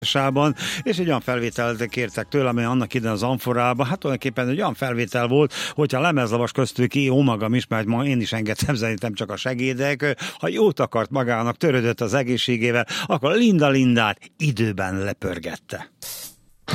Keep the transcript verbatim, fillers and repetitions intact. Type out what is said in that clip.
Sában, és egy olyan felvételt kértek tőle, amely annak idején az Amforában, hát tulajdonképpen egy olyan felvétel volt, hogyha a lemezlavas köztük jó magam is, mert ma én is engedtem szerintem csak a segédek, ha jót akart magának, törődött az egészségével, akkor Linda Lindát időben lepörgette.